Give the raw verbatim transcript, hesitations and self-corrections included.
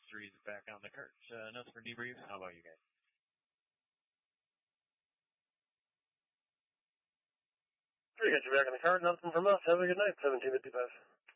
three's back on the cart. Uh, notes for debrief. How about you guys? Three got you back on the card. Nothing from us. Have a good night. seventeen fifty-five.